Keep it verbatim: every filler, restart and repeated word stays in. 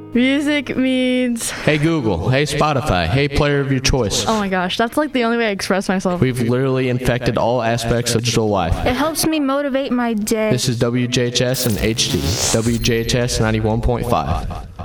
Music means... Hey Google, hey Spotify, hey player of your choice. Oh my gosh, that's like the only way I express myself. We've literally infected all aspects of digital life. It helps me motivate my day. This is W J H S and H D. W J H S ninety-one point five.